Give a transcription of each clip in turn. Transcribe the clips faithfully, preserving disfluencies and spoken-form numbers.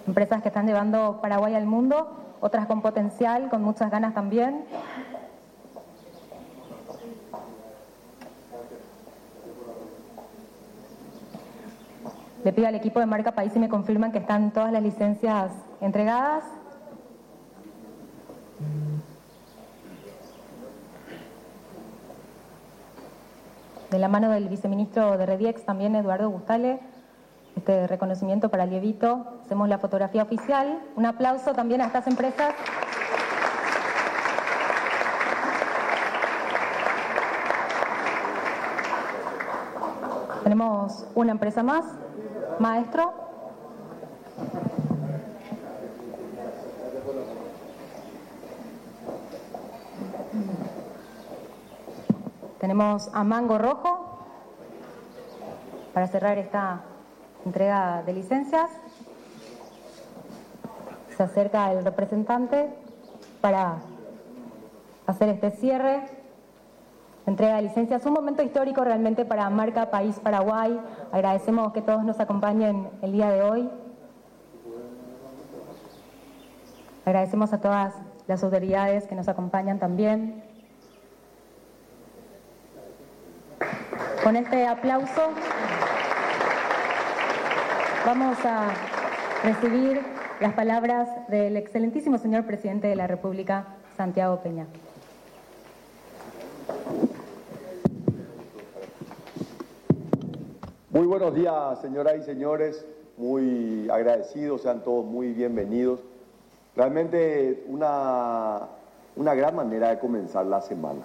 empresas que están llevando Paraguay al mundo, otras con potencial, con muchas ganas también. Le pido al equipo de Marca País si me confirman que están todas las licencias entregadas. De la mano del viceministro de Rediex, también Eduardo Gustale, este reconocimiento para Lievito. Hacemos la fotografía oficial. Un aplauso también a estas empresas. Tenemos una empresa más. Maestro. Tenemos a Mango Rojo para cerrar esta entrega de licencias. Se acerca el representante para hacer este cierre. Entrega de licencias, un momento histórico realmente para Marca País Paraguay. Agradecemos que todos nos acompañen el día de hoy. Agradecemos a todas las autoridades que nos acompañan también. Con este aplauso vamos a recibir las palabras del excelentísimo señor presidente de la República, Santiago Peña. Muy buenos días, señoras y señores, muy agradecidos, sean todos muy bienvenidos. Realmente una, una gran manera de comenzar la semana,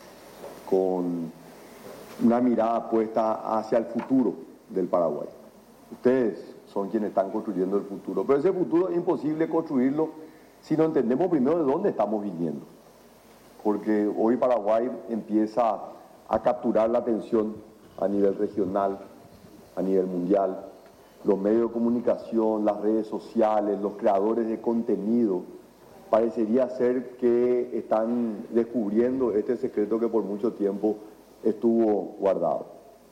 con una mirada puesta hacia el futuro del Paraguay. Ustedes son quienes están construyendo el futuro, pero ese futuro es imposible construirlo si no entendemos primero de dónde estamos viniendo. Porque hoy Paraguay empieza a capturar la atención a nivel regional, a nivel mundial. Los medios de comunicación, las redes sociales, los creadores de contenido, parecería ser que están descubriendo este secreto que por mucho tiempo estuvo guardado.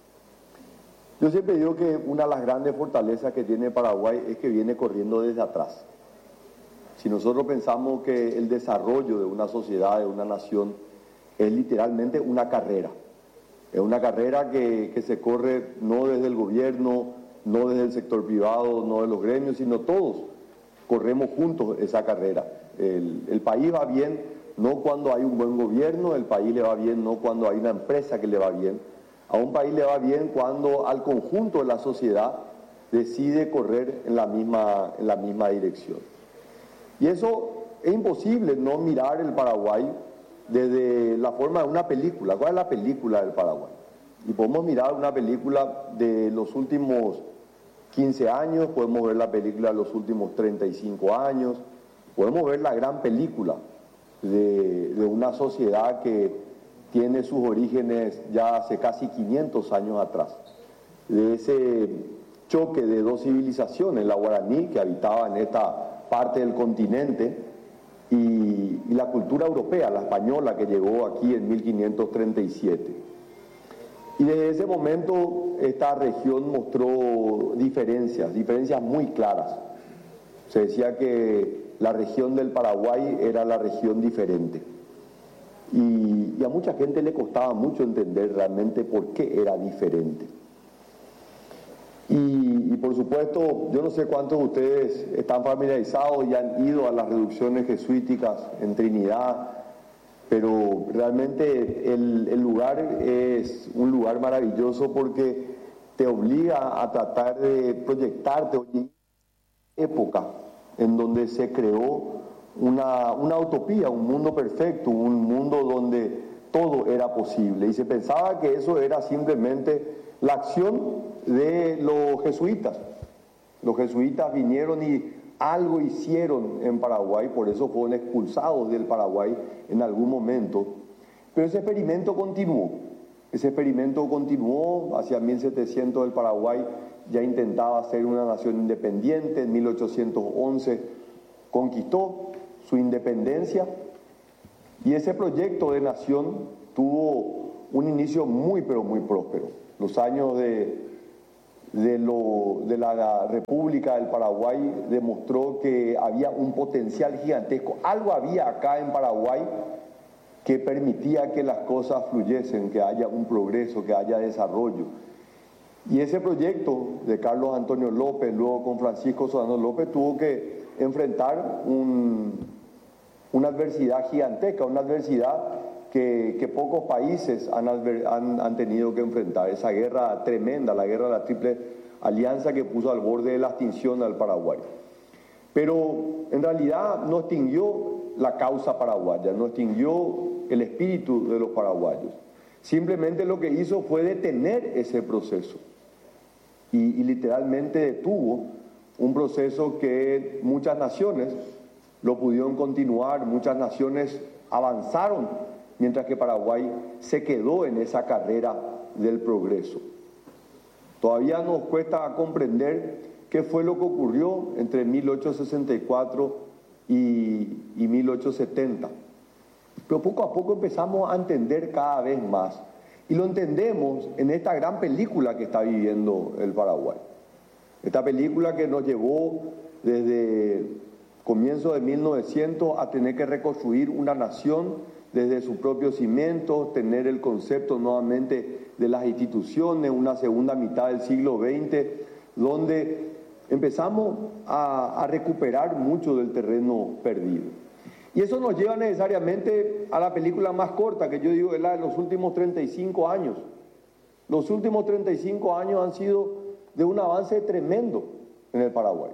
Yo siempre digo que una de las grandes fortalezas que tiene Paraguay es que viene corriendo desde atrás. Si nosotros pensamos que el desarrollo de una sociedad, de una nación, es literalmente una carrera, es una carrera que, que se corre no desde el gobierno, no desde el sector privado, no de los gremios, sino todos corremos juntos esa carrera. El, el país va bien no cuando hay un buen gobierno, el país le va bien no cuando hay una empresa que le va bien. A un país le va bien cuando al conjunto de la sociedad decide correr en la misma, en la misma dirección. Y eso es imposible no mirar el Paraguay desde la forma de una película. ¿Cuál es la película del Paraguay? Y podemos mirar una película de los últimos quince años, podemos ver la película de los últimos treinta y cinco años, podemos ver la gran película de, de una sociedad que tiene sus orígenes ya hace casi quinientos años atrás, de ese choque de dos civilizaciones, la guaraní que habitaba en esta parte del continente y, y la cultura europea, la española que llegó aquí en mil quinientos treinta y siete. Y desde ese momento esta región mostró diferencias, diferencias muy claras. Se decía que la región del Paraguay era la región diferente. Y, y a mucha gente le costaba mucho entender realmente por qué era diferente. Y, y por supuesto, yo no sé cuántos de ustedes están familiarizados y han ido a las reducciones jesuíticas en Trinidad, pero realmente el, el lugar es un lugar maravilloso porque te obliga a tratar de proyectarte en época en donde se creó una, una utopía, un mundo perfecto, un mundo donde todo era posible. Y se pensaba que eso era simplemente la acción de los jesuitas. Los jesuitas vinieron y algo hicieron en Paraguay, por eso fueron expulsados del Paraguay en algún momento. Pero ese experimento continuó. Ese experimento continuó hacia mil setecientos. El Paraguay ya intentaba ser una nación independiente. En mil ochocientos once conquistó su independencia y ese proyecto de nación tuvo un inicio muy pero muy próspero. Los años de de, lo, de la República del Paraguay demostró que había un potencial gigantesco. Algo había acá en Paraguay que permitía que las cosas fluyesen, que haya un progreso, que haya desarrollo. Y ese proyecto de Carlos Antonio López, luego con Francisco Solano López, tuvo que enfrentar un, una adversidad gigantesca, una adversidad que, que pocos países han, han, han tenido que enfrentar. Esa guerra tremenda, la guerra de la Triple Alianza que puso al borde de la extinción al Paraguay. Pero en realidad no extinguió la causa paraguaya, no extinguió el espíritu de los paraguayos. Simplemente lo que hizo fue detener ese proceso y, y literalmente detuvo un proceso que muchas naciones lo pudieron continuar, muchas naciones avanzaron, mientras que Paraguay se quedó en esa carrera del progreso. Todavía nos cuesta comprender qué fue lo que ocurrió entre mil ochocientos sesenta y cuatro y, y mil ochocientos setenta. Pero poco a poco empezamos a entender cada vez más. Y lo entendemos en esta gran película que está viviendo el Paraguay. Esta película que nos llevó desde comienzo de mil novecientos a tener que reconstruir una nación desde sus propios cimientos, tener el concepto nuevamente de las instituciones, una segunda mitad del siglo veinte, donde empezamos a, a recuperar mucho del terreno perdido. Y eso nos lleva necesariamente a la película más corta, que yo digo es la de los últimos treinta y cinco años. Los últimos treinta y cinco años han sido de un avance tremendo en el Paraguay.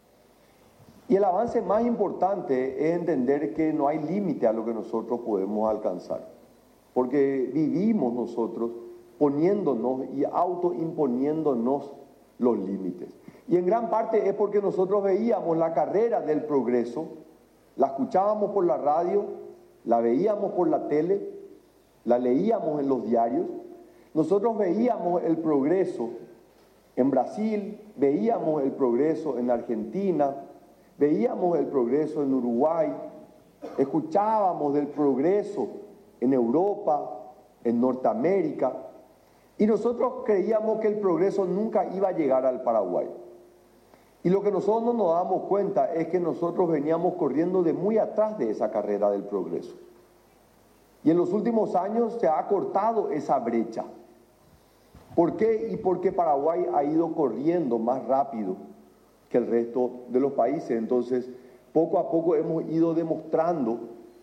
Y el avance más importante es entender que no hay límite a lo que nosotros podemos alcanzar. Porque vivimos nosotros poniéndonos y autoimponiéndonos los límites. Y en gran parte es porque nosotros veíamos la carrera del progreso, la escuchábamos por la radio, la veíamos por la tele, la leíamos en los diarios. Nosotros veíamos el progreso en Brasil, veíamos el progreso en Argentina, veíamos el progreso en Uruguay, escuchábamos del progreso en Europa, en Norteamérica, y nosotros creíamos que el progreso nunca iba a llegar al Paraguay. Y lo que nosotros no nos damos cuenta es que nosotros veníamos corriendo de muy atrás de esa carrera del progreso. Y en los últimos años se ha cortado esa brecha. ¿Por qué? Y porque Paraguay ha ido corriendo más rápido que el resto de los países. Entonces, poco a poco hemos ido demostrando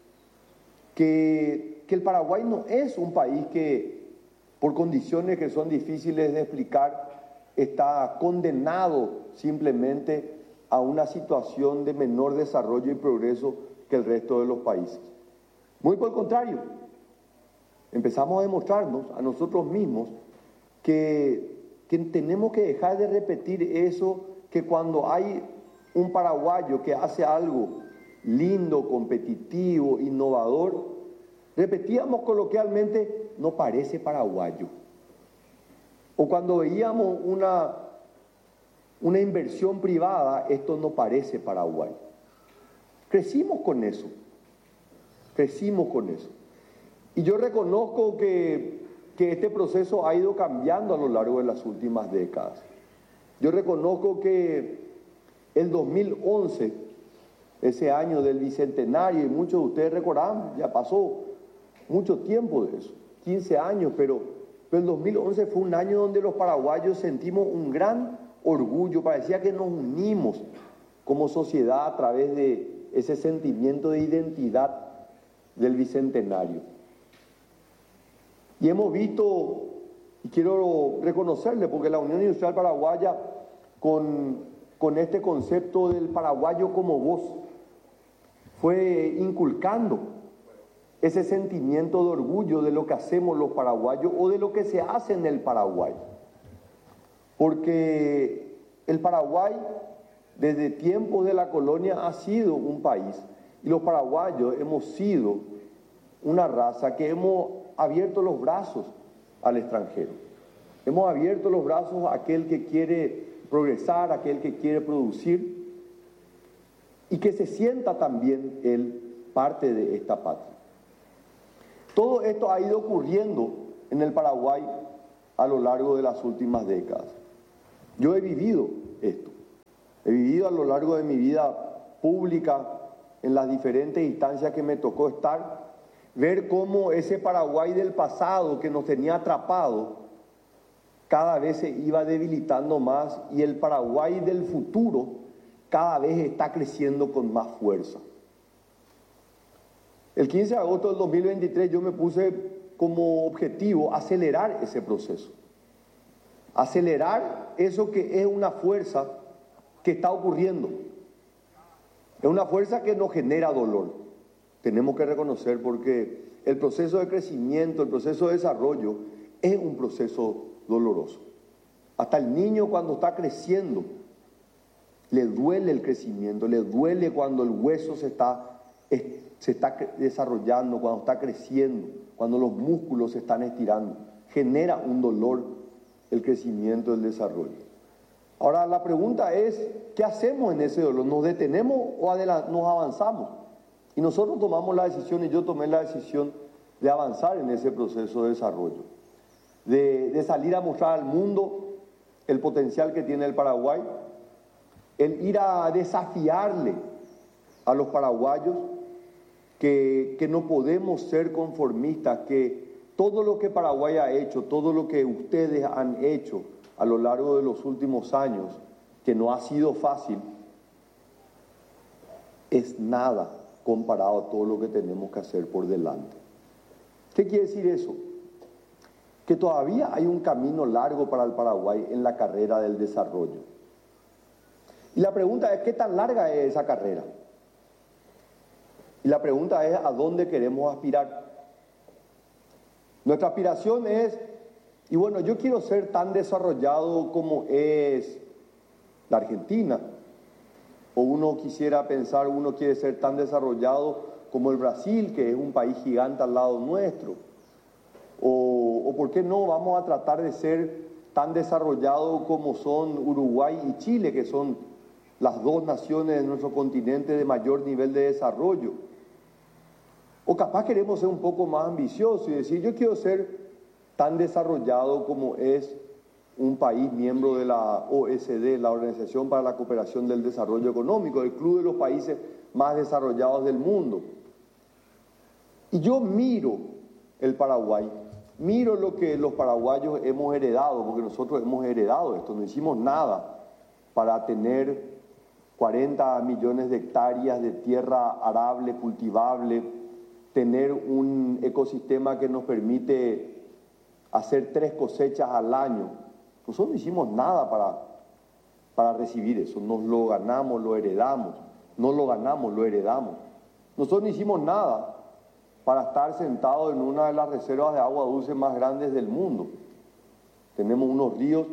que, que el Paraguay no es un país que, por condiciones que son difíciles de explicar, está condenado simplemente a una situación de menor desarrollo y progreso que el resto de los países. Muy por el contrario, empezamos a demostrarnos a nosotros mismos que, que tenemos que dejar de repetir eso, que cuando hay un paraguayo que hace algo lindo, competitivo, innovador, repetíamos coloquialmente, no parece paraguayo. O cuando veíamos una, una inversión privada, esto no parece Paraguay. Crecimos con eso, crecimos con eso. Y yo reconozco que, que este proceso ha ido cambiando a lo largo de las últimas décadas. Yo reconozco que el dos mil once, ese año del Bicentenario, y muchos de ustedes recordarán, ya pasó mucho tiempo de eso, quince años, pero... Pero el dos mil once fue un año donde los paraguayos sentimos un gran orgullo, parecía que nos unimos como sociedad a través de ese sentimiento de identidad del Bicentenario. Y hemos visto, y quiero reconocerle, porque la Unión Industrial Paraguaya, con, con este concepto del paraguayo como voz, fue inculcando ese sentimiento de orgullo de lo que hacemos los paraguayos o de lo que se hace en el Paraguay. Porque el Paraguay, desde tiempos de la colonia, ha sido un país, y los paraguayos hemos sido una raza que hemos abierto los brazos al extranjero. Hemos abierto los brazos a aquel que quiere progresar, a aquel que quiere producir, y que se sienta también él parte de esta patria. Todo esto ha ido ocurriendo en el Paraguay a lo largo de las últimas décadas. Yo he vivido esto, he vivido a lo largo de mi vida pública, en las diferentes instancias que me tocó estar, ver cómo ese Paraguay del pasado que nos tenía atrapados cada vez se iba debilitando más y el Paraguay del futuro cada vez está creciendo con más fuerza. El quince de agosto del dos mil veintitrés yo me puse como objetivo acelerar ese proceso, acelerar eso que es una fuerza que está ocurriendo, es una fuerza que nos genera dolor, tenemos que reconocer, porque el proceso de crecimiento, el proceso de desarrollo es un proceso doloroso. Hasta el niño cuando está creciendo le duele el crecimiento, le duele cuando el hueso se está, se está desarrollando, cuando está creciendo, cuando los músculos se están estirando. Genera un dolor el crecimiento, el desarrollo. Ahora la pregunta es, ¿qué hacemos en ese dolor? ¿Nos detenemos o nos avanzamos? Y nosotros tomamos la decisión, y yo tomé la decisión de avanzar en ese proceso de desarrollo, de, de salir a mostrar al mundo el potencial que tiene el Paraguay, el ir a desafiarle a los paraguayos que, que no podemos ser conformistas, que todo lo que Paraguay ha hecho, todo lo que ustedes han hecho a lo largo de los últimos años, que no ha sido fácil, es nada comparado a todo lo que tenemos que hacer por delante. ¿Qué quiere decir eso? Que todavía hay un camino largo para el Paraguay en la carrera del desarrollo. Y la pregunta es, ¿qué tan larga es esa carrera? Y la pregunta es, ¿a dónde queremos aspirar? Nuestra aspiración es, y bueno, yo quiero ser tan desarrollado como es la Argentina. O uno quisiera pensar, uno quiere ser tan desarrollado como el Brasil, que es un país gigante al lado nuestro. O, o ¿por qué no vamos a tratar de ser tan desarrollados como son Uruguay y Chile, que son las dos naciones de nuestro continente de mayor nivel de desarrollo? O capaz queremos ser un poco más ambiciosos y decir, yo quiero ser tan desarrollado como es un país miembro de la O E C D, la Organización para la Cooperación del Desarrollo Económico, el club de los países más desarrollados del mundo. Y yo miro el Paraguay, miro lo que los paraguayos hemos heredado, porque nosotros hemos heredado esto, no hicimos nada para tener cuarenta millones de hectáreas de tierra arable, cultivable, tener un ecosistema que nos permite hacer tres cosechas al año. Nosotros no hicimos nada para, para recibir eso, nos lo ganamos, lo heredamos, no lo ganamos, lo heredamos. Nosotros no hicimos nada para estar sentados en una de las reservas de agua dulce más grandes del mundo. Tenemos unos ríos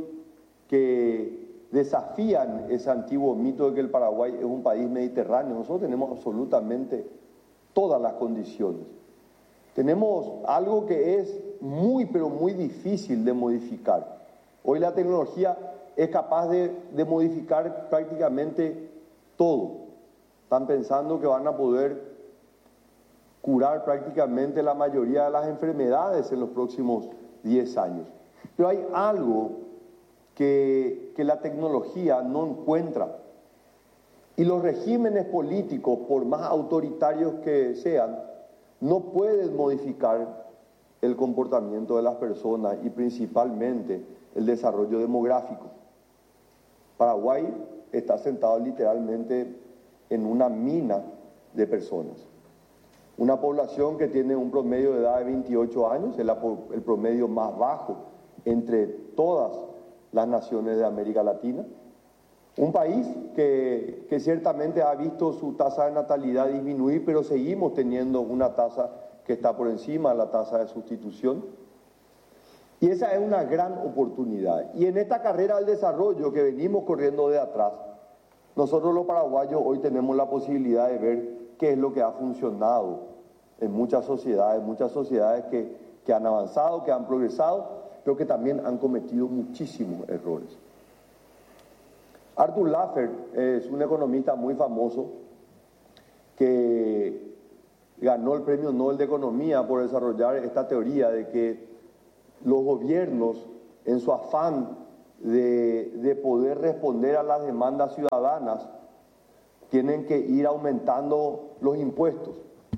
que desafían ese antiguo mito de que el Paraguay es un país mediterráneo. Nosotros tenemos absolutamente todas las condiciones. Tenemos algo que es muy, pero muy difícil de modificar. Hoy la tecnología es capaz de, de modificar prácticamente todo. Están pensando que van a poder curar prácticamente la mayoría de las enfermedades en los próximos diez años. Pero hay algo que, que la tecnología no encuentra. Y los regímenes políticos, por más autoritarios que sean, no pueden modificar el comportamiento de las personas y principalmente el desarrollo demográfico. Paraguay está sentado literalmente en una mina de personas. Una población que tiene un promedio de edad de veintiocho años, es la, el promedio más bajo entre todas las naciones de América Latina. Un país que, que ciertamente ha visto su tasa de natalidad disminuir, pero seguimos teniendo una tasa que está por encima de la tasa de sustitución. Y esa es una gran oportunidad. Y en esta carrera del desarrollo que venimos corriendo de atrás, nosotros los paraguayos hoy tenemos la posibilidad de ver qué es lo que ha funcionado en muchas sociedades, muchas sociedades que, que han avanzado, que han progresado, pero que también han cometido muchísimos errores. Arthur Laffer es un economista muy famoso que ganó el Premio Nobel de Economía por desarrollar esta teoría de que los gobiernos, en su afán de, de poder responder a las demandas ciudadanas, tienen que ir aumentando los impuestos.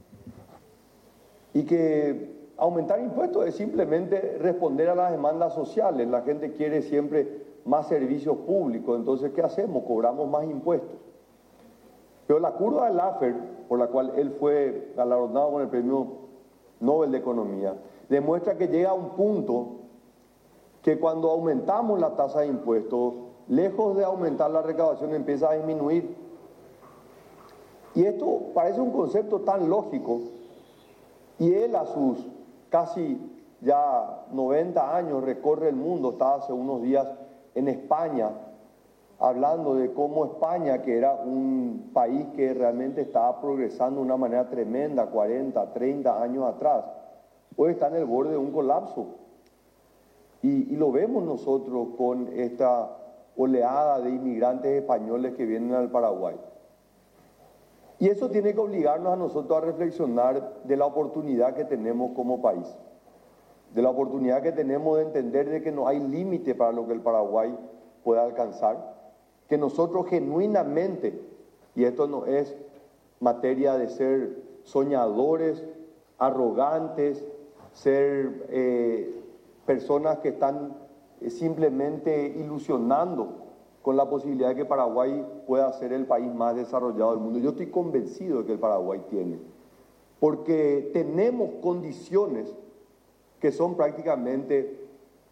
Y que aumentar impuestos es simplemente responder a las demandas sociales. La gente quiere siempre más servicios públicos, entonces ¿qué hacemos? Cobramos más impuestos. Pero la curva de Laffer, por la cual él fue galardonado con el Premio Nobel de Economía, demuestra que llega a un punto que cuando aumentamos la tasa de impuestos, lejos de aumentar la recaudación, empieza a disminuir. Y esto parece un concepto tan lógico, y él a sus casi ya noventa años recorre el mundo. Estaba hace unos días en España, hablando de cómo España, que era un país que realmente estaba progresando de una manera tremenda cuarenta, treinta años atrás, hoy está en el borde de un colapso. Y, y lo vemos nosotros con esta oleada de inmigrantes españoles que vienen al Paraguay. Y eso tiene que obligarnos a nosotros a reflexionar de la oportunidad que tenemos como país, de la oportunidad que tenemos de entender de que no hay límite para lo que el Paraguay pueda alcanzar, que nosotros genuinamente, y esto no es materia de ser soñadores, arrogantes, ser eh, personas que están eh, simplemente ilusionando con la posibilidad de que Paraguay pueda ser el país más desarrollado del mundo. Yo estoy convencido de que el Paraguay tiene, porque tenemos condiciones que son prácticamente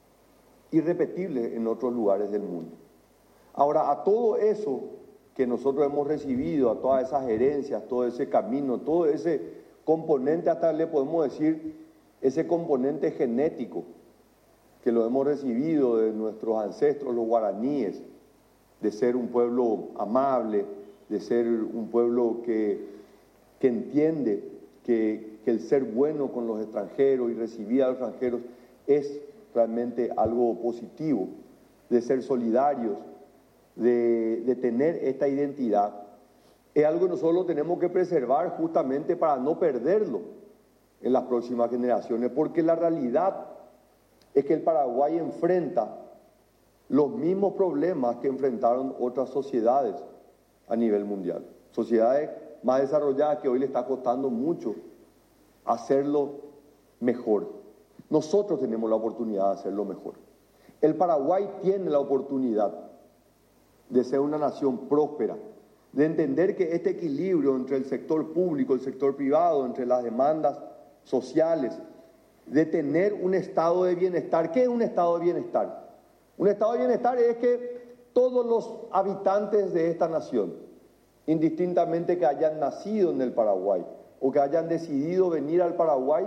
irrepetibles en otros lugares del mundo. Ahora, a todo eso que nosotros hemos recibido, a todas esas herencias, todo ese camino, todo ese componente, hasta le podemos decir, ese componente genético que lo hemos recibido de nuestros ancestros, los guaraníes, de ser un pueblo amable, de ser un pueblo que, que entiende que, que el ser bueno con los extranjeros y recibir a los extranjeros es realmente algo positivo, de ser solidarios, de, de tener esta identidad, es algo que nosotros tenemos que preservar justamente para no perderlo en las próximas generaciones, porque la realidad es que el Paraguay enfrenta los mismos problemas que enfrentaron otras sociedades a nivel mundial, sociedades más desarrolladas que hoy le está costando mucho hacerlo mejor. Nosotros tenemos la oportunidad de hacerlo mejor. El Paraguay tiene la oportunidad de ser una nación próspera, de entender que este equilibrio entre el sector público y el sector privado, entre las demandas sociales, de tener un estado de bienestar. ¿Qué es un estado de bienestar? Un estado de bienestar es que todos los habitantes de esta nación, indistintamente que hayan nacido en el Paraguay o que hayan decidido venir al Paraguay,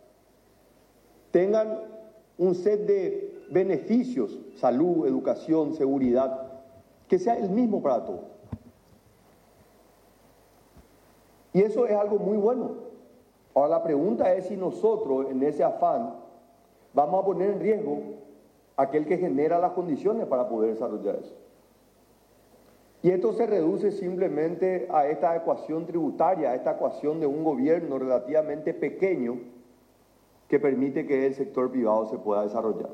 tengan un set de beneficios, salud, educación, seguridad, que sea el mismo para todos. Y eso es algo muy bueno. Ahora la pregunta es si nosotros en ese afán vamos a poner en riesgo a aquel que genera las condiciones para poder desarrollar eso. Y esto se reduce simplemente a esta ecuación tributaria, a esta ecuación de un gobierno relativamente pequeño que permite que el sector privado se pueda desarrollar.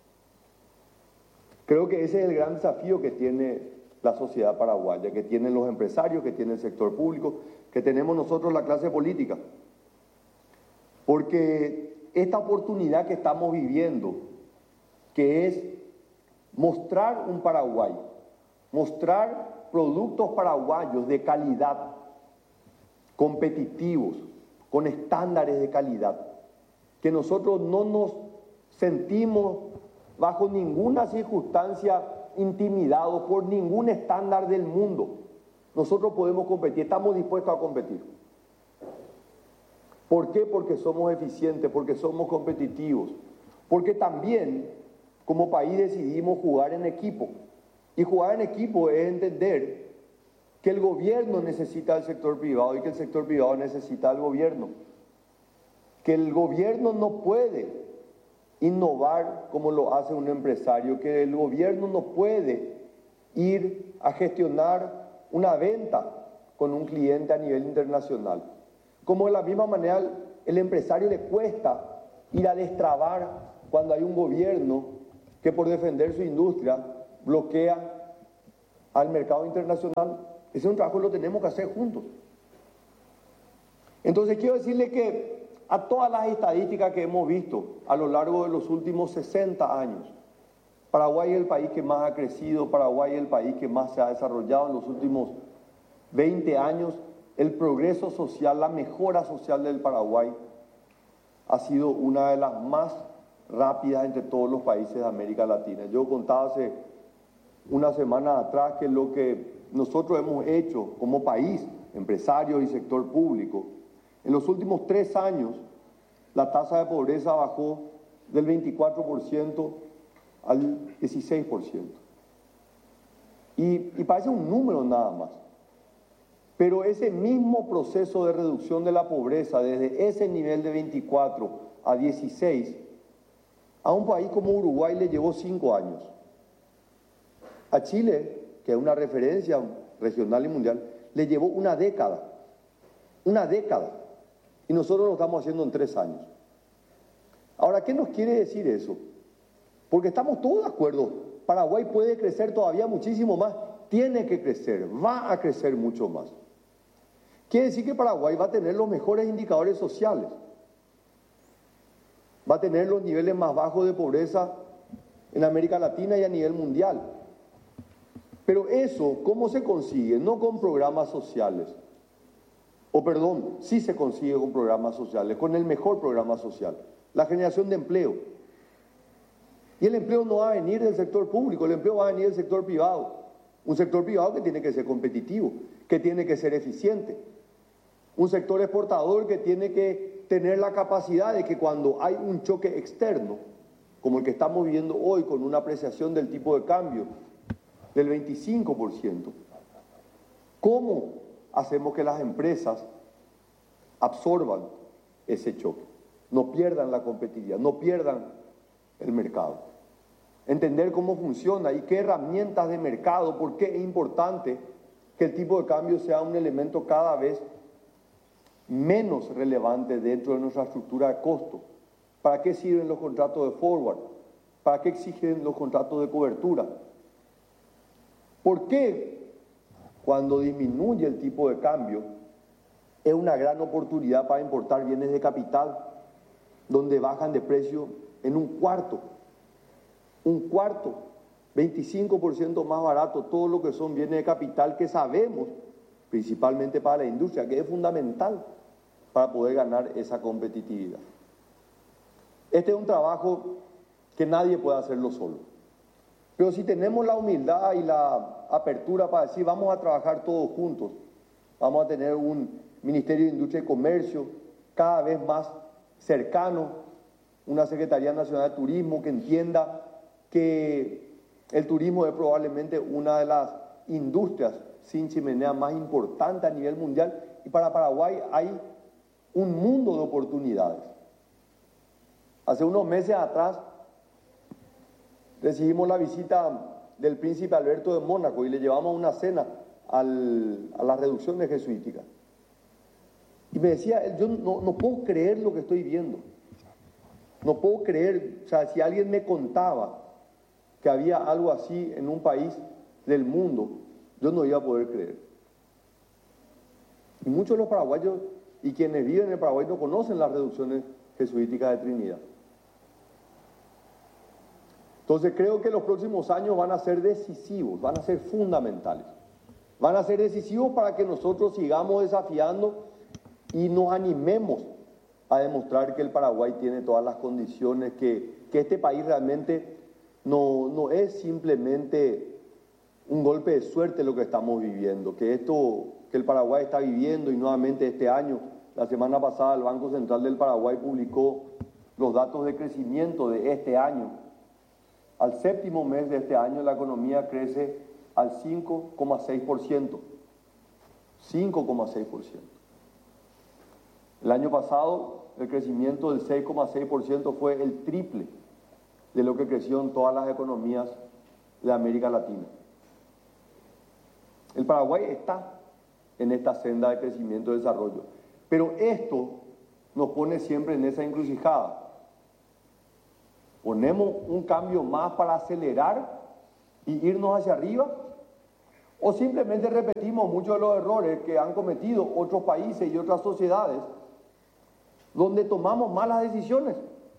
Creo que ese es el gran desafío que tiene la sociedad paraguaya, que tienen los empresarios, que tiene el sector público, que tenemos nosotros la clase política. Porque esta oportunidad que estamos viviendo, que es mostrar un Paraguay, mostrar productos paraguayos de calidad, competitivos, con estándares de calidad, que nosotros no nos sentimos bajo ninguna circunstancia intimidados por ningún estándar del mundo. Nosotros podemos competir, estamos dispuestos a competir. ¿Por qué? Porque somos eficientes, porque somos competitivos, porque también como país decidimos jugar en equipo. Y jugar en equipo es entender que el gobierno necesita al sector privado y que el sector privado necesita al gobierno. Que el gobierno no puede innovar como lo hace un empresario, que el gobierno no puede ir a gestionar una venta con un cliente a nivel internacional. Como de la misma manera el empresario le cuesta ir a destrabar cuando hay un gobierno que por defender su industria bloquea al mercado internacional. Ese es un trabajo que lo tenemos que hacer juntos. Entonces quiero decirle que a todas las estadísticas que hemos visto a lo largo de los últimos sesenta años, Paraguay es el país que más ha crecido, Paraguay es el país que más se ha desarrollado en los últimos veinte años. El progreso social, la mejora social del Paraguay ha sido una de las más rápidas entre todos los países de América Latina. Yo contaba hace una semana atrás que lo que nosotros hemos hecho como país, empresarios y sector público, en los últimos tres años la tasa de pobreza bajó del veinticuatro por ciento al dieciséis por ciento. Y, y parece un número nada más. Pero ese mismo proceso de reducción de la pobreza, desde ese nivel de veinticuatro a dieciséis, a un país como Uruguay le llevó cinco años. A Chile, que es una referencia regional y mundial, le llevó una década. Una década. Y nosotros lo estamos haciendo en tres años. Ahora, ¿qué nos quiere decir eso? Porque estamos todos de acuerdo. Paraguay puede crecer todavía muchísimo más. Tiene que crecer. Va a crecer mucho más. Quiere decir que Paraguay va a tener los mejores indicadores sociales. Va a tener los niveles más bajos de pobreza en América Latina y a nivel mundial. Pero eso, ¿cómo se consigue? No con programas sociales. O perdón, sí se consigue con programas sociales, con el mejor programa social, la generación de empleo. Y el empleo no va a venir del sector público, el empleo va a venir del sector privado. Un sector privado que tiene que ser competitivo, que tiene que ser eficiente. Un sector exportador que tiene que tener la capacidad de que cuando hay un choque externo, como el que estamos viviendo hoy con una apreciación del tipo de cambio del veinticinco por ciento, ¿cómo hacemos que las empresas absorban ese choque? No pierdan la competitividad, no pierdan el mercado. Entender cómo funciona y qué herramientas de mercado, por qué es importante que el tipo de cambio sea un elemento cada vez menos relevante dentro de nuestra estructura de costo. ¿Para qué sirven los contratos de forward? ¿Para qué exigen los contratos de cobertura? ¿Por qué cuando disminuye el tipo de cambio es una gran oportunidad para importar bienes de capital donde bajan de precio en un cuarto? Un cuarto, veinticinco por ciento más barato, todo lo que son bienes de capital que sabemos, principalmente para la industria, que es fundamental para poder ganar esa competitividad. Este es un trabajo que nadie puede hacerlo solo. Pero si tenemos la humildad y la apertura para decir vamos a trabajar todos juntos, vamos a tener un Ministerio de Industria y Comercio cada vez más cercano, una Secretaría Nacional de Turismo que entienda que el turismo es probablemente una de las industrias sin chimenea más importantes a nivel mundial y para Paraguay hay un mundo de oportunidades. Hace unos meses atrás recibimos la visita del príncipe Alberto de Mónaco y le llevamos una cena al, a las reducciones jesuíticas. Y me decía él, yo no, no puedo creer lo que estoy viendo. No puedo creer, o sea, si alguien me contaba que había algo así en un país del mundo, yo no iba a poder creer. Y muchos de los paraguayos y quienes viven en el Paraguay no conocen las reducciones jesuíticas de Trinidad. Entonces creo que los próximos años van a ser decisivos, van a ser fundamentales. Van a ser decisivos para que nosotros sigamos desafiando y nos animemos a demostrar que el Paraguay tiene todas las condiciones, que, que este país realmente no, no es simplemente un golpe de suerte lo que estamos viviendo, que esto que el Paraguay está viviendo y nuevamente este año, la semana pasada el Banco Central del Paraguay publicó los datos de crecimiento de este año. Al séptimo mes de este año la economía crece al cinco coma seis por ciento. cinco coma seis por ciento. El año pasado el crecimiento del seis coma seis por ciento fue el triple de lo que creció en todas las economías de América Latina. El Paraguay está en esta senda de crecimiento y desarrollo, pero esto nos pone siempre en esa encrucijada. Ponemos un cambio más para acelerar y irnos hacia arriba? ¿O simplemente repetimos muchos de los errores que han cometido otros países y otras sociedades donde tomamos malas decisiones?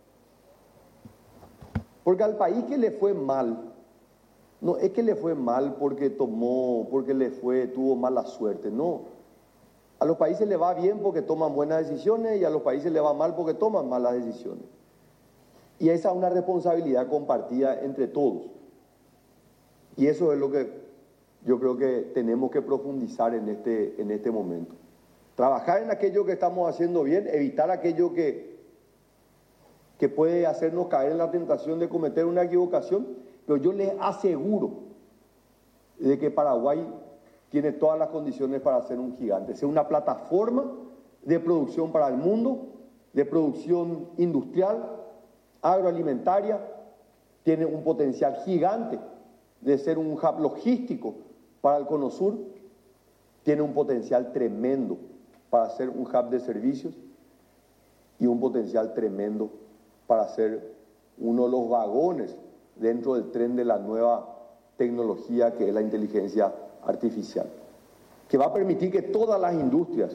Porque al país que le fue mal, no es que le fue mal porque tomó, porque le fue, tuvo mala suerte, no. A los países le va bien porque toman buenas decisiones y a los países le va mal porque toman malas decisiones. Y esa es una responsabilidad compartida entre todos. Y eso es lo que yo creo que tenemos que profundizar en este, en este momento. Trabajar en aquello que estamos haciendo bien, evitar aquello que, que puede hacernos caer en la tentación de cometer una equivocación. Pero yo les aseguro de que Paraguay tiene todas las condiciones para ser un gigante, ser una plataforma de producción para el mundo, de producción industrial, agroalimentaria, tiene un potencial gigante de ser un hub logístico para el Cono Sur, tiene un potencial tremendo para ser un hub de servicios y un potencial tremendo para ser uno de los vagones dentro del tren de la nueva tecnología que es la inteligencia artificial, que va a permitir que todas las industrias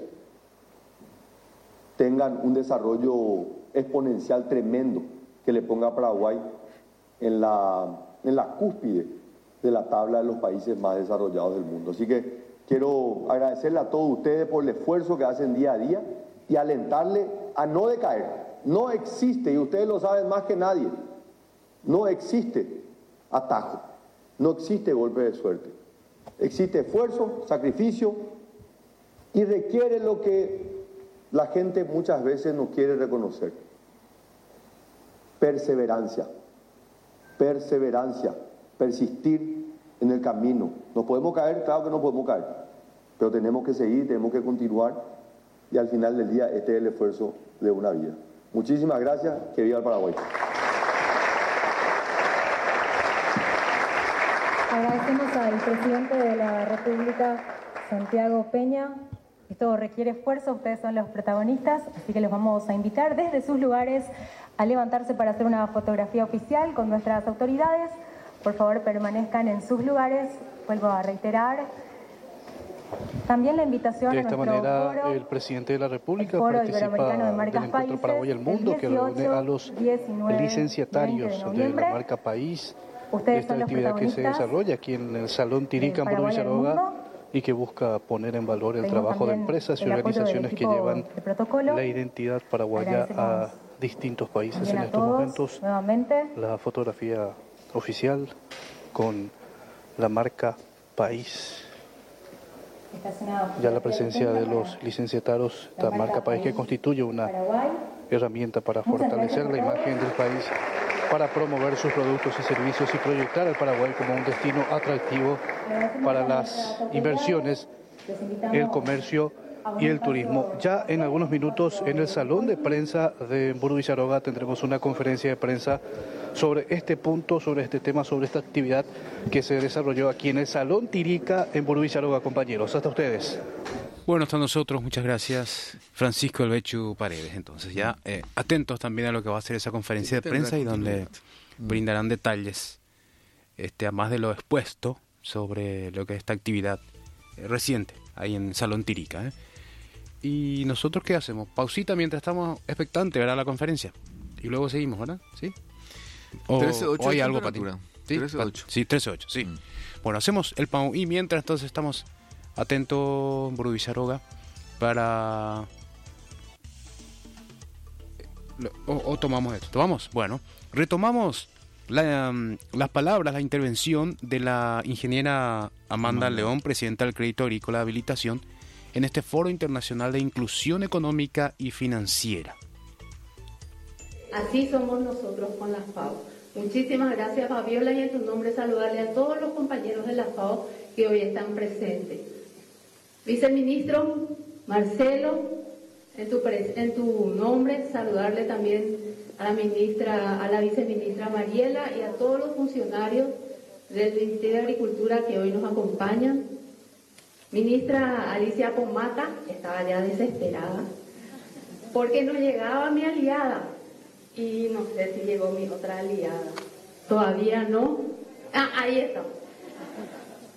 tengan un desarrollo exponencial tremendo que le ponga a Paraguay en la, en la cúspide de la tabla de los países más desarrollados del mundo. Así que quiero agradecerle a todos ustedes por el esfuerzo que hacen día a día y alentarle a no decaer. No existe, y ustedes lo saben más que nadie, no existe atajo, no existe golpe de suerte. Existe esfuerzo, sacrificio y requiere lo que la gente muchas veces no quiere reconocer. Perseverancia, perseverancia, persistir en el camino. ¿Nos podemos caer? Claro que no podemos caer, pero tenemos que seguir, tenemos que continuar y al final del día este es el esfuerzo de una vida. Muchísimas gracias, que viva el Paraguay. Agradecemos al presidente de la República, Santiago Peña. Esto requiere esfuerzo, ustedes son los protagonistas, así que los vamos a invitar desde sus lugares a levantarse para hacer una fotografía oficial con nuestras autoridades. Por favor, permanezcan en sus lugares. Vuelvo a reiterar también la invitación de a esta nuestro manera foro, el presidente de la República el Foro participa Iberoamericano de del Marcas encuentro Países, Paraguay y el Mundo, el que reúne dieciocho, a los diecinueve, licenciatarios veinte de de la noviembre. marca País. Ustedes Esta son los actividad que se protagonistas desarrolla aquí en el Salón Tirica en Paraguay y el Burubizaroga Mundo. y que busca poner en valor el Pedimos trabajo de también empresas y el apoyo del organizaciones que equipo llevan de protocolo. la identidad paraguaya a Agradecemos distintos países también en a estos todos, momentos. nuevamente. La fotografía oficial con la marca País. Esta es una Ya la presencia de para los licenciatarios, la esta marca marca País que País constituye una Paraguay. herramienta para Muchas fortalecer gracias la a todos. imagen del país, para promover sus productos y servicios y proyectar al Paraguay como un destino atractivo para las inversiones, el comercio y el turismo. Ya en algunos minutos en el Salón de Prensa de Burubizaroga tendremos una conferencia de prensa sobre este punto, sobre este tema, sobre esta actividad que se desarrolló aquí en el Salón Tirica en Burubizaroga, compañeros. Hasta ustedes. Bueno, hasta nosotros, muchas gracias, Francisco Elbechu Paredes. Entonces, ya eh, atentos también a lo que va a ser esa conferencia de prensa y donde brindarán detalles, este, a más de lo expuesto sobre lo que es esta actividad eh, reciente ahí en Salón Tirica. ¿eh? Y nosotros, ¿qué hacemos? Pausita mientras estamos expectantes, ¿verdad? La conferencia. Y luego seguimos, ¿verdad? ¿Sí? O, trece ocho o hay de algo para ti. temperatura. ¿Sí? trece ocho. Sí, trece ocho, sí. Mm. Bueno, hacemos el pau y mientras entonces estamos atentos, Burubizaroga, para... O, o tomamos esto. ¿Tomamos? Bueno, retomamos la, um, las palabras, la intervención de la ingeniera Amanda, Amanda León, presidenta del Crédito Agrícola de Habilitación, en este Foro Internacional de Inclusión Económica y Financiera. Así somos nosotros con la FAO. Muchísimas gracias, Fabiola, y en tu nombre saludarle a todos los compañeros de la FAO que hoy están presentes. Viceministro Marcelo, en tu, en tu nombre saludarle también a la ministra, a la viceministra Mariela y a todos los funcionarios del Ministerio de Agricultura que hoy nos acompañan. Ministra Alicia Pomata, estaba ya desesperada, porque no llegaba mi aliada. Y no sé si llegó mi otra aliada. Todavía no. Ah, ahí está.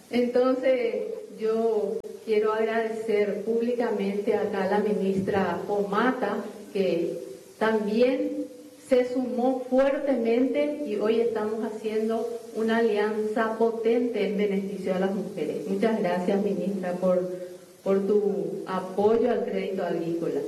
Entonces, yo quiero agradecer públicamente acá a la ministra Pomata, que también se sumó fuertemente y hoy estamos haciendo una alianza potente en beneficio de las mujeres. Muchas gracias, ministra, por, por tu apoyo al crédito agrícola.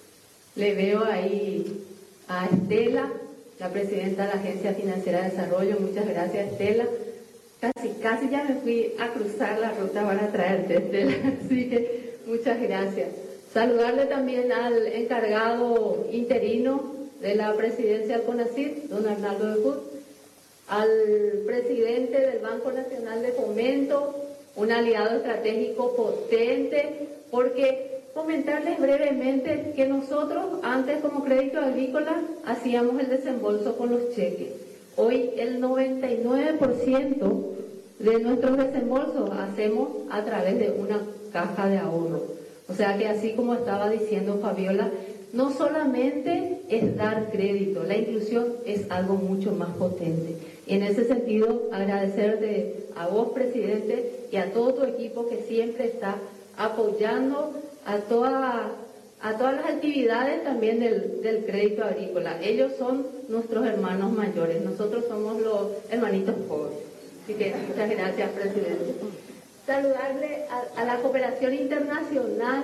Le veo ahí a Estela, la presidenta de la Agencia Financiera de Desarrollo. Muchas gracias, Estela. Casi, casi ya me fui a cruzar la ruta para traerte, Estela. Así que muchas gracias. Saludarle también al encargado interino de la presidencia del CONACYT, don Arnaldo de Hood, al presidente del Banco Nacional de Fomento, un aliado estratégico potente, porque comentarles brevemente que nosotros antes como Crédito Agrícola hacíamos el desembolso con los cheques. Hoy el noventa y nueve por ciento de nuestros desembolsos hacemos a través de una caja de ahorro. O sea que así como estaba diciendo Fabiola, no solamente es dar crédito, la inclusión es algo mucho más potente. Y en ese sentido, agradecerte a vos, presidente, y a todo tu equipo que siempre está apoyando a, toda, a todas las actividades también del, del crédito agrícola. Ellos son nuestros hermanos mayores, nosotros somos los hermanitos jóvenes. Así que muchas gracias, presidente. Saludarle a, a la cooperación internacional,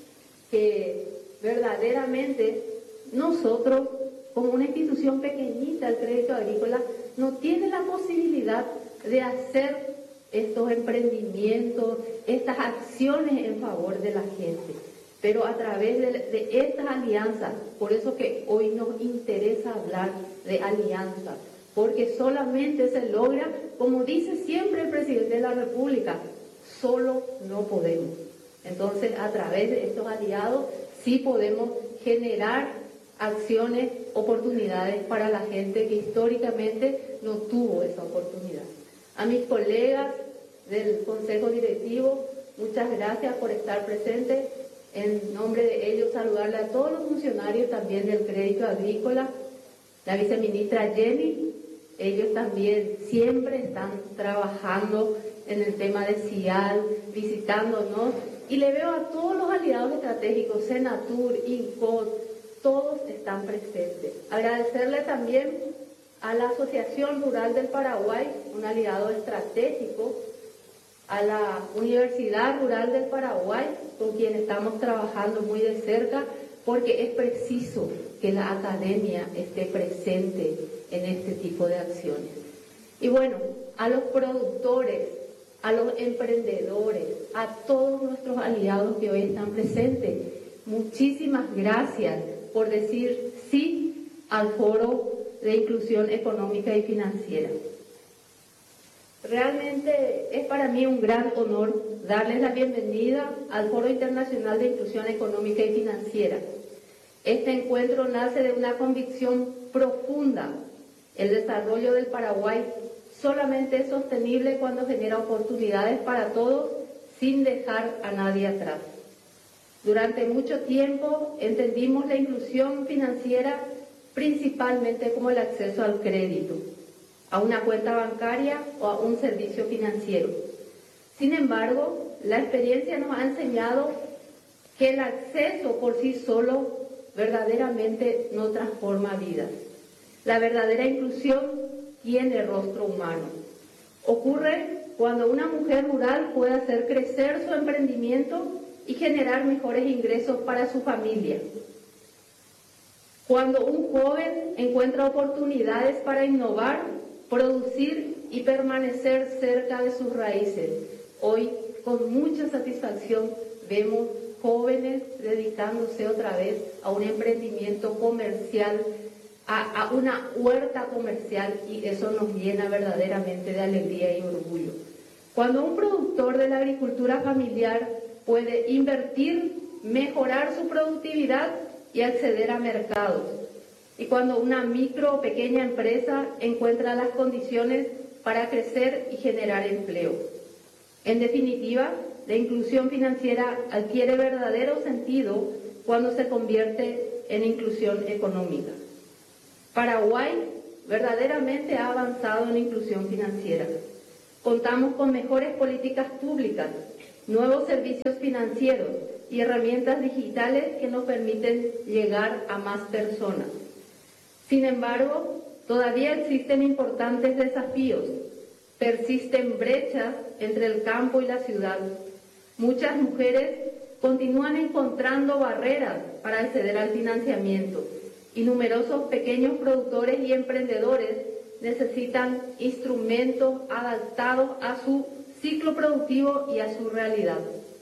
que verdaderamente nosotros, como una institución pequeñita, el crédito agrícola, no tiene la posibilidad de hacer estos emprendimientos, estas acciones en favor de la gente. Pero a través de, de estas alianzas, por eso que hoy nos interesa hablar de alianzas, porque solamente se logra, como dice siempre el presidente de la República, solo no podemos. Entonces, a través de estos aliados, sí podemos generar acciones, oportunidades para la gente que históricamente no tuvo esa oportunidad. A mis colegas del Consejo Directivo, muchas gracias por estar presentes. En nombre de ellos, saludarle a todos los funcionarios también del Crédito Agrícola, la viceministra Jenny. Ellos también siempre están trabajando en el tema de C I A L, visitándonos. Y le veo a todos los aliados estratégicos, Senatur, INCOD, todos están presentes. Agradecerle también a la Asociación Rural del Paraguay, un aliado estratégico, a la Universidad Rural del Paraguay, con quien estamos trabajando muy de cerca, porque es preciso que la academia esté presente en este tipo de acciones. Y bueno, a los productores, a los emprendedores, a todos nuestros aliados que hoy están presentes, muchísimas gracias por decir sí al Foro de Inclusión Económica y Financiera. Realmente es para mí un gran honor darles la bienvenida al Foro Internacional de Inclusión Económica y Financiera. Este encuentro nace de una convicción profunda. El desarrollo del Paraguay solamente es sostenible cuando genera oportunidades para todos sin dejar a nadie atrás. Durante mucho tiempo entendimos la inclusión financiera principalmente como el acceso al crédito, a una cuenta bancaria o a un servicio financiero. Sin embargo, la experiencia nos ha enseñado que el acceso por sí solo verdaderamente no transforma vidas. La verdadera inclusión tiene rostro humano. Ocurre cuando una mujer rural puede hacer crecer su emprendimiento y generar mejores ingresos para su familia. Cuando un joven encuentra oportunidades para innovar, producir y permanecer cerca de sus raíces. Hoy, con mucha satisfacción, vemos jóvenes dedicándose otra vez a un emprendimiento comercial, a, a una huerta comercial, y eso nos llena verdaderamente de alegría y orgullo. Cuando un productor de la agricultura familiar puede invertir, mejorar su productividad y acceder a mercados, y cuando una micro o pequeña empresa encuentra las condiciones para crecer y generar empleo. En definitiva, la inclusión financiera adquiere verdadero sentido cuando se convierte en inclusión económica. Paraguay verdaderamente ha avanzado en inclusión financiera. Contamos con mejores políticas públicas, nuevos servicios financieros y herramientas digitales que nos permiten llegar a más personas. Sin embargo, todavía existen importantes desafíos. Persisten brechas entre el campo y la ciudad. Muchas mujeres continúan encontrando barreras para acceder al financiamiento y numerosos pequeños productores y emprendedores necesitan instrumentos adaptados a su ciclo productivo y a su realidad.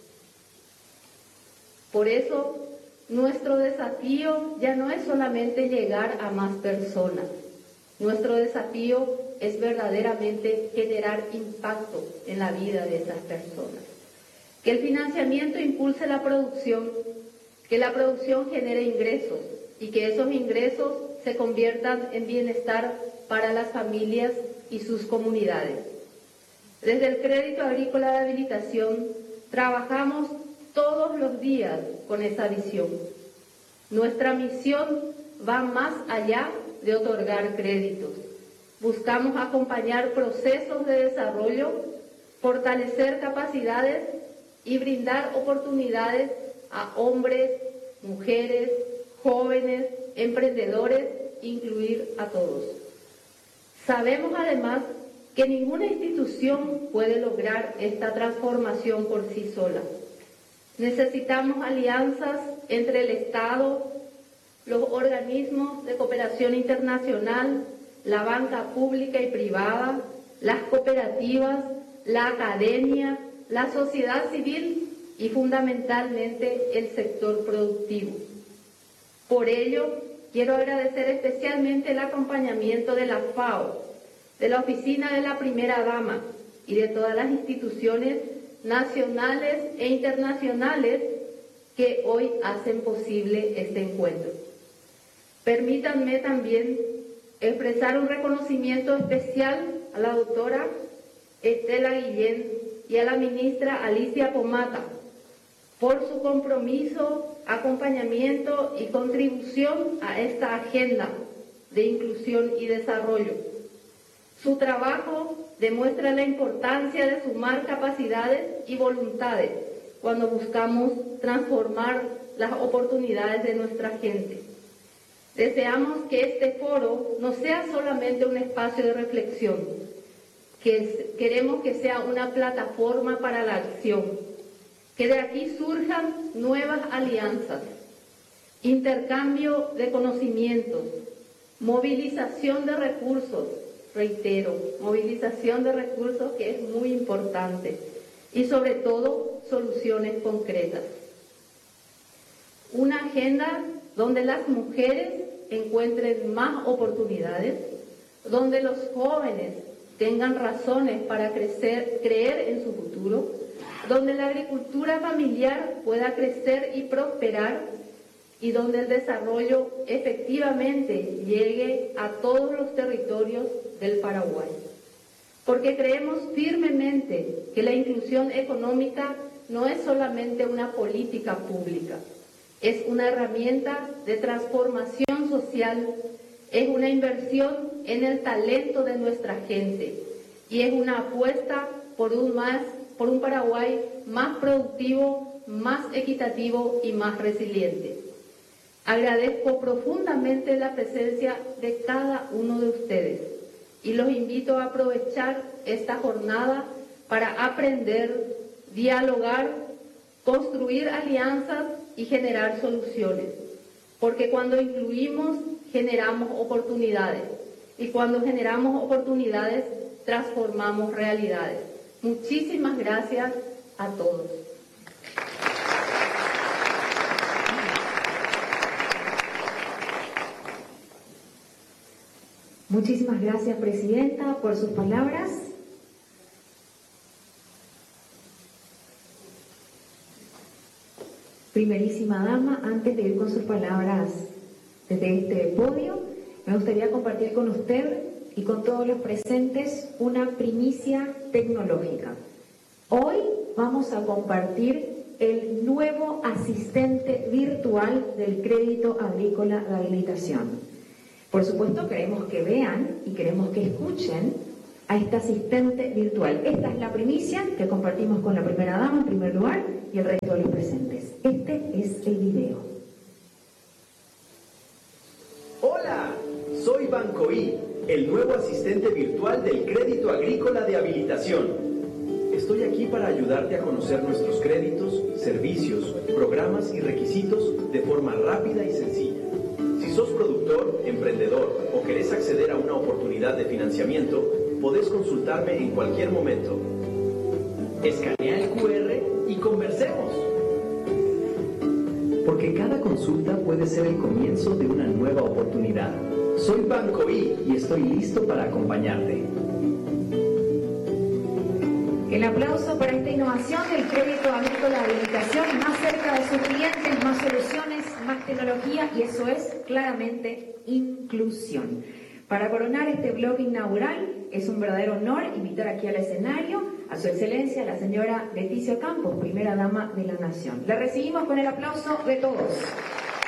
Por eso, nuestro desafío ya no es solamente llegar a más personas. Nuestro desafío es verdaderamente generar impacto en la vida de esas personas. Que el financiamiento impulse la producción, que la producción genere ingresos y que esos ingresos se conviertan en bienestar para las familias y sus comunidades. Desde el Crédito Agrícola de Habilitación trabajamos todos los días con esa visión. Nuestra misión va más allá de otorgar créditos. Buscamos acompañar procesos de desarrollo, fortalecer capacidades y brindar oportunidades a hombres, mujeres, jóvenes, emprendedores, incluir a todos. Sabemos además que ninguna institución puede lograr esta transformación por sí sola. Necesitamos alianzas entre el Estado, los organismos de cooperación internacional, la banca pública y privada, las cooperativas, la academia, la sociedad civil y fundamentalmente el sector productivo. Por ello, quiero agradecer especialmente el acompañamiento de la FAO, de la Oficina de la Primera Dama y de todas las instituciones nacionales e internacionales que hoy hacen posible este encuentro. Permítanme también expresar un reconocimiento especial a la doctora Estela Guillén y a la ministra Alicia Pomata por su compromiso, acompañamiento y contribución a esta agenda de inclusión y desarrollo. Su trabajo demuestra la importancia de sumar capacidades y voluntades cuando buscamos transformar las oportunidades de nuestra gente. Deseamos que este foro no sea solamente un espacio de reflexión, que queremos que sea una plataforma para la acción, que de aquí surjan nuevas alianzas, intercambio de conocimientos, movilización de recursos, reitero, movilización de recursos que es muy importante, y sobre todo soluciones concretas. Una agenda donde las mujeres encuentren más oportunidades, donde los jóvenes tengan razones para crecer, creer en su futuro, donde la agricultura familiar pueda crecer y prosperar y donde el desarrollo efectivamente llegue a todos los territorios del Paraguay. Porque creemos firmemente que la inclusión económica no es solamente una política pública, es una herramienta de transformación social, es una inversión en el talento de nuestra gente y es una apuesta por un, más, por un Paraguay más productivo, más equitativo y más resiliente. Agradezco profundamente la presencia de cada uno de ustedes y los invito a aprovechar esta jornada para aprender, dialogar, construir alianzas y generar soluciones. Porque cuando incluimos, generamos oportunidades. Y cuando generamos oportunidades, transformamos realidades. Muchísimas gracias a todos. Muchísimas gracias, Presidenta, por sus palabras. Primerísima Dama, antes de ir con sus palabras desde este podio, me gustaría compartir con usted y con todos los presentes una primicia tecnológica. Hoy vamos a compartir el nuevo asistente virtual del Crédito Agrícola de Habilitación. Por supuesto, queremos que vean y queremos que escuchen a esta asistente virtual. Esta es la primicia que compartimos con la primera dama en primer lugar y el resto de los presentes. Este es el video. Hola, soy Bancoí, el nuevo asistente virtual del Crédito Agrícola de Habilitación. Estoy aquí para ayudarte a conocer nuestros créditos, servicios, programas y requisitos de forma rápida y sencilla. Si sos productor, emprendedor o querés acceder a una oportunidad de financiamiento, podés consultarme en cualquier momento. Escanea el cu erre y conversemos. Porque cada consulta puede ser el comienzo de una nueva oportunidad. Soy Bancoí y estoy listo para acompañarte. El aplauso para esta innovación del Crédito Agrícola de Habilitación, más cerca de sus clientes, más soluciones, más tecnología, y eso es claramente inclusión. Para coronar este blog inaugural, es un verdadero honor invitar aquí al escenario a su excelencia, la señora Leticia Campos, primera dama de la Nación. La recibimos con el aplauso de todos.